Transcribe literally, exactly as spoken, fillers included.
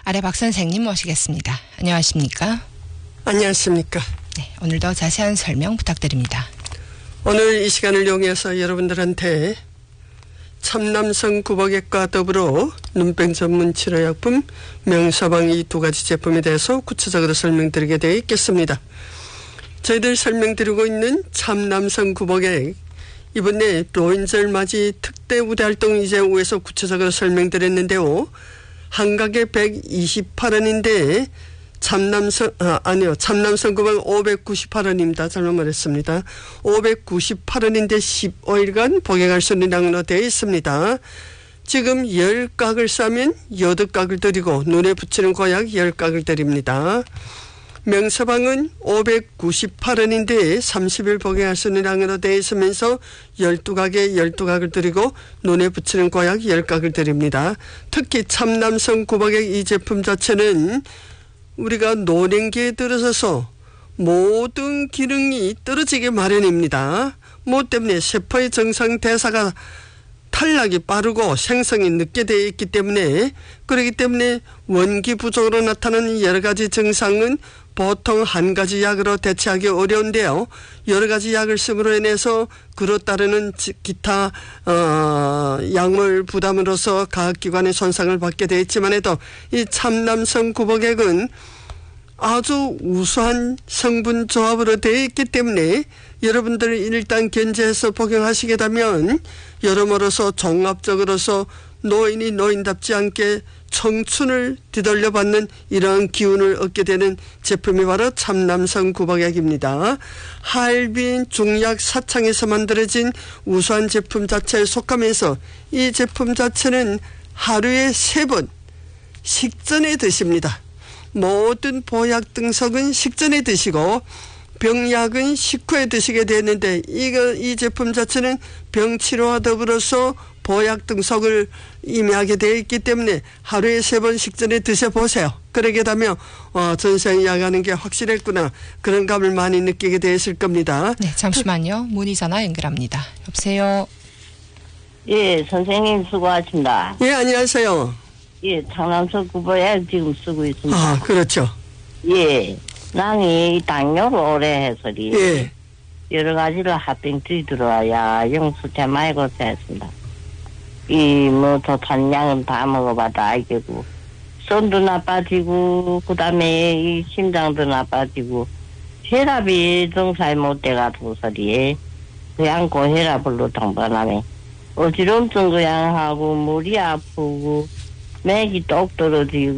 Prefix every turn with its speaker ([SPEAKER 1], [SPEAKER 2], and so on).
[SPEAKER 1] 아래 박 선생님 모시겠습니다. 안녕하십니까?
[SPEAKER 2] 안녕하십니까?
[SPEAKER 1] 네, 오늘도 자세한 설명 부탁드립니다.
[SPEAKER 2] 오늘 이 시간을 이용해서 여러분들한테 참남성 구보객과 더불어 눈병 전문 치료약품 명서방 이 두 가지 제품에 대해서 구체적으로 설명드리게 되어 있겠습니다. 저희들 설명드리고 있는 참남성 구보객, 이번에 노인절 맞이 특대 우대 활동 이제 후에서 구체적으로 설명드렸는데요. 한 가게 백이십팔 원인데 참남성 아, 아니요 참남성 구보객 오백구십팔 원입니다. 잘못 말했습니다. 오백구십팔 원인데 십오 일간 복용할 수 있는 양으로 되어 있습니다. 지금 십 각을 싸면 여덟 각을 드리고 눈에 붙이는 고약 십 각을 드립니다. 명서방은 오백구십팔 원인데 삼십 일 복용할 수 있는 양으로 되어 있으면서 십이 각에 십이 각을 드리고 눈에 붙이는 고약 십 각을 드립니다. 특히 참남성 구보객 이 제품 자체는 우리가 노년기에 들어서서 모든 기능이 떨어지기 마련입니다. 뭐 때문에 세포의 정상 대사가 탈락이 빠르고 생성이 늦게 되어 있기 때문에, 그렇기 때문에 원기 부족으로 나타나는 여러 가지 증상은 보통 한 가지 약으로 대체하기 어려운데요. 여러 가지 약을 쓰므로 인해서 그로 따르는 기타 어, 약물 부담으로서 과학기관의 손상을 받게 되어 있지만 해도 이 참남성 구보객은 아주 우수한 성분 조합으로 되어 있기 때문에 여러분들 일단 견제해서 복용하시게 되면 여러모로서 종합적으로서 노인이 노인답지 않게 청춘을 되돌려받는 이런 기운을 얻게 되는 제품이 바로 참남성 구보객입니다. 하얼빈 중약 사창에서 만들어진 우수한 제품 자체에 속하면서 이 제품 자체는 하루에 세 번 식전에 드십니다. 모든 보약 등석은 식전에 드시고 병약은 식후에 드시게 되는데, 이거 이 제품 자체는 병치료와 더불어서 보약 등석을 임하게 되어 있기 때문에 하루에 세 번 식전에 드셔보세요. 그러게 되면 어, 전생 약하는 게 확실했구나, 그런 감을 많이 느끼게 되었을 겁니다.
[SPEAKER 1] 네, 잠시만요. 문의 전화 연결합니다. 여보세요.
[SPEAKER 3] 예, 선생님 수고하십니다.
[SPEAKER 2] 예, 안녕하세요.
[SPEAKER 3] 예, 참남성 구보약 지금 쓰고 있습니다.
[SPEAKER 2] 아, 그렇죠.
[SPEAKER 3] 예, 난이 당뇨를 오래 해서리
[SPEAKER 2] 예.
[SPEAKER 3] 여러 가지로 합병증이 들어와야 영수 대마이 고생했습니다. 이 뭐 더 단량은 다 먹어봐도 알겠고, 손도 나빠지고 그 다음에 이 심장도 나빠지고 혈압이 정상이 못 돼가지고 소리 그냥 고혈압으로 당번하네. 어지럼증 그냥 하고 머리 아프고 맥이 똑 떨어지고